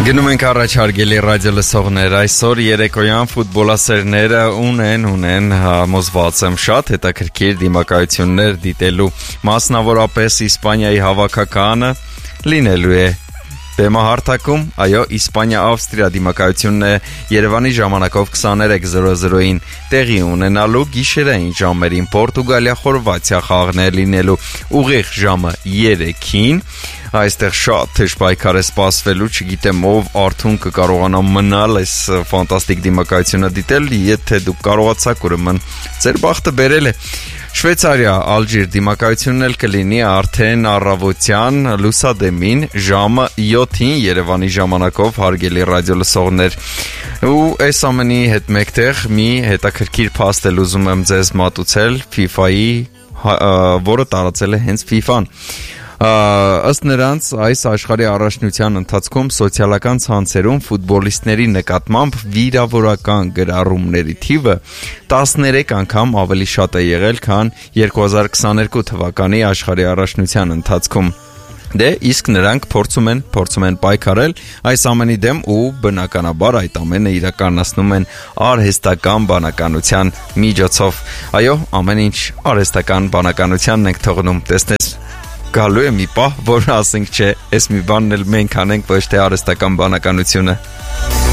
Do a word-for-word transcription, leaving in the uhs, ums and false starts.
Գնում ենք առաջ հարգելի ռադիո լսողներ, այսօր երեկոյան ֆուտբոլասերները ունեն, ունեն համոզված եմ շատ հետաքրքիր դիմակայություններ դիտելու, մասնավորապես Իսպանիայի հավաքականը լինելու է բեմահարթակում, այո, Իսպանիա-Ավստրիա դիմակայությունն է Երևանի ժամանակով twenty-three zero zero-ին տեղի ունենալու, գիշերային ժամերին Պորտուգալիա-Խորվաթիա խաղն է լինելու ուղիղ ժամը երեքին, այստեղ շատ թեժ պայքար է սպասվելու, չգիտեմ ով արթուն կկարողանա մնալ այս ֆանտաստիկ դիմակայությունը դիտել, եթե դուք կարողացաք, ուրեմն ձեր բախտը բերել է։ Շվեյցարիա-Ալժիր դիմակայությունն էլ կլինի արդեն առավոտյան լուսադեմին ժամը seven-ին Երևանի ժամանակով հարգելի ռադիո լսողներ։ Ու այս ամենի հետ մեկտեղ մի հետաքրքիր փաստ էլ ուզում եմ ձեզ մատուցել FIFA-ի, որը տարածել է հենց FIFA-ն։ Ըստ նրանց այս աշխարհի առաջնության ընթացքում սոցիալական ցանցերում ֆուտբոլիստների նկատմամբ վիրավորական գրառումների թիվը տասներեք անգամ ավելի շատ է եղել, քան twenty twenty-two թվականի աշխարհի առաջնության ընթացքում։ Դե իսկ նրանք փորձում են, փորձում են պայքարել այս ամենի դեմ ու բնականաբար այդ ամենը իրականացնում են արհեստական բանականության միջոցով։ Այո, ամեն ինչ արհեստական բանականությանն ենք թողնում, տեսնես գալու է մի պահ, որ ասենք չէ, այս մի բանն էլ մենք անենք, ոչ թե արհեստական բանականությունը։